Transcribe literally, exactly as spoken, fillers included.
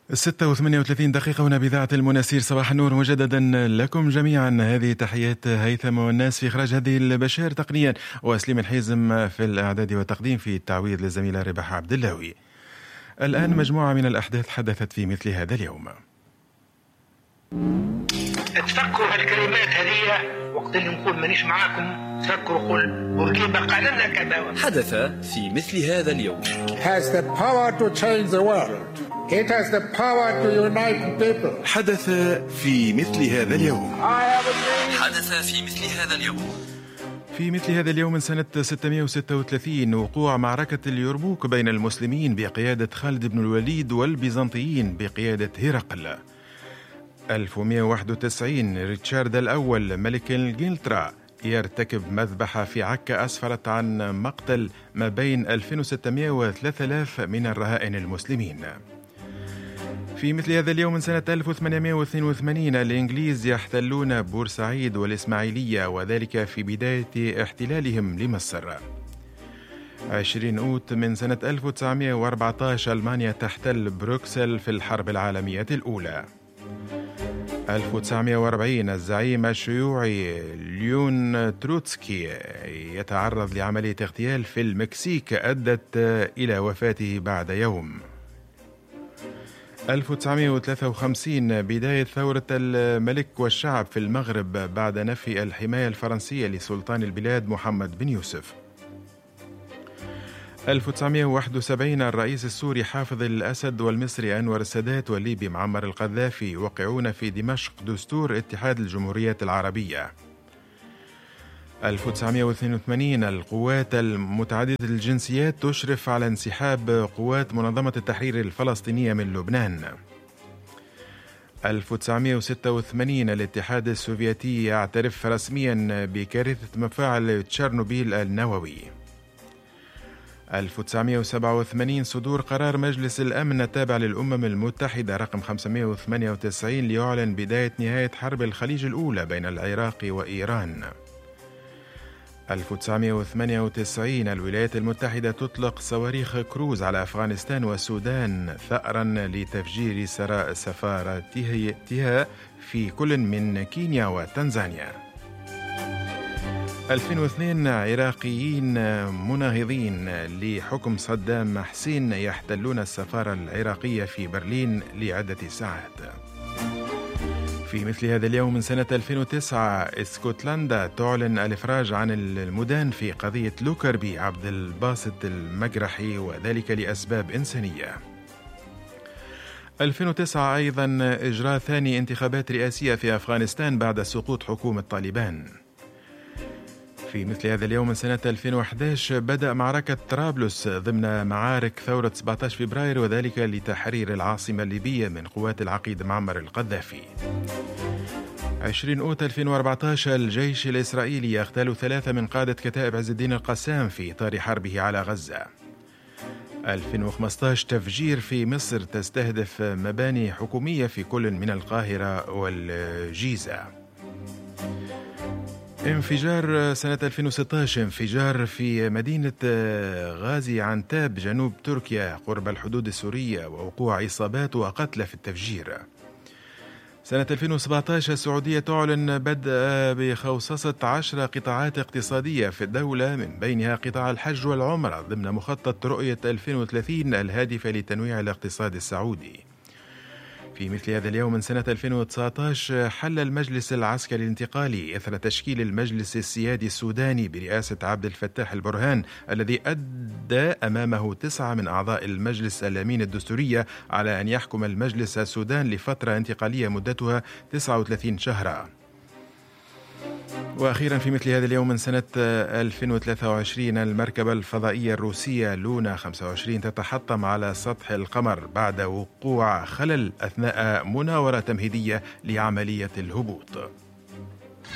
ستة وثمانية وثلاثين دقيقة هنا بإذاعة المناسير. صباح النور مجددا لكم جميعا. هذه تحيات هيثم والناس في إخراج هذه البشير تقنيا، وسليم الحيزم في الإعداد والتقديم، في التعويض للزميلة رباح عبد اللاوي. الآن مجموعة من الأحداث حدثت في مثل هذا اليوم. تفكروا هالكلمات هذه وقت اللي نقول مانيش معاكم، تفكروا قول بورقيبة قال لنا كذا. حدث في مثل هذا اليوم. has the power to change the world. It has the power to unite people. حدث في مثل هذا اليوم. حدث في مثل هذا اليوم. في مثل هذا اليوم من سنة ستمائة وستة وثلاثين وقوع معركة اليرموك بين المسلمين بقيادة خالد بن الوليد والبيزنطيين بقيادة هرقل. ألف ومائة وواحد وتسعين ريتشارد الأول ملك إنجلترا يرتكب مذبحة في عكا أسفرت عن مقتل ما بين ألفين وستمائة وثلاثة آلاف من الرهائن المسلمين. في مثل هذا اليوم من سنة ألف وثمانمائة واثنين وثمانين الإنجليز يحتلون بورسعيد والإسماعيلية، وذلك في بداية احتلالهم لمصر. عشرين أوت من سنة ألف وتسعمائة وأربعة عشر ألمانيا تحتل بروكسل في الحرب العالمية الأولى. ألف وتسعمائة وأربعين الزعيم الشيوعي ليون تروتسكي يتعرض لعملية اغتيال في المكسيك أدت إلى وفاته بعد يوم. ألف وتسعمائة وثلاثة وخمسين بداية ثورة الملك والشعب في المغرب بعد نفي الحماية الفرنسية لسلطان البلاد محمد بن يوسف. ألف وتسعمائة وواحد وسبعين الرئيس السوري حافظ الأسد والمصري أنور السادات والليبي معمر القذافي يوقعون في دمشق دستور اتحاد الجمهوريات العربية. ألف وتسعمائة واثنين وثمانين القوات المتعددة الجنسيات تشرف على انسحاب قوات منظمة التحرير الفلسطينية من لبنان. ألف وتسعمائة وستة وثمانين الاتحاد السوفيتي يعترف رسميا بكارثة مفاعل تشيرنوبيل النووي. ألف وتسعمائة وسبعة وثمانين صدور قرار مجلس الأمن التابع للأمم المتحدة رقم خمسمائة وثمانية وتسعين ليعلن بداية نهاية حرب الخليج الأولى بين العراق وإيران. ألف وتسعمائة وثمانية وتسعين الولايات المتحدة تطلق صواريخ كروز على أفغانستان والسودان ثأرا لتفجير سفارتها في كل من كينيا وتنزانيا. ألفين واثنين عراقيين مناهضين لحكم صدام حسين يحتلون السفارة العراقية في برلين لعدة ساعات. في مثل هذا اليوم من سنة ألفين وتسعة اسكتلندا تعلن الإفراج عن المدان في قضية لوكربي عبد الباسط المجرحي، وذلك لأسباب إنسانية. ألفين وتسعة أيضا إجراء ثاني انتخابات رئاسية في أفغانستان بعد سقوط حكومة طالبان. في مثل هذا اليوم من سنة ألفين وأحد عشر بدأ معركة طرابلس ضمن معارك ثورة سبعة عشر فبراير، وذلك لتحرير العاصمة الليبية من قوات العقيد معمر القذافي. عشرين أوت ألفين وأربعة عشر الجيش الإسرائيلي يغتال ثلاثة من قادة كتائب عز الدين القسام في إطار حربه على غزة. ألفين وخمسة عشر تفجير في مصر تستهدف مباني حكومية في كل من القاهرة والجيزة. انفجار سنة ألفين وستة عشر انفجار في مدينة غازي عنتاب جنوب تركيا قرب الحدود السورية، ووقوع إصابات وقتلى في التفجير. سنة ألفين وسبعة عشر السعودية تعلن بدء بخوصصة عشر قطاعات اقتصادية في الدولة، من بينها قطاع الحج والعمرة ضمن مخطط رؤية ألفين وثلاثين الهادفة لتنويع الاقتصاد السعودي. في مثل هذا اليوم من سنة ألفين وتسعة عشر حل المجلس العسكري الانتقالي إثر تشكيل المجلس السيادي السوداني برئاسة عبد الفتاح البرهان، الذي أدى أمامه تسعة من أعضاء المجلس الأمين الدستورية على أن يحكم المجلس السودان لفترة انتقالية مدتها تسعة وثلاثين شهرا. وأخيرا في مثل هذا اليوم من سنة ألفين وثلاثة وعشرين المركبة الفضائية الروسية لونا خمسة وعشرين تتحطم على سطح القمر بعد وقوع خلل أثناء مناورة تمهيدية لعملية الهبوط.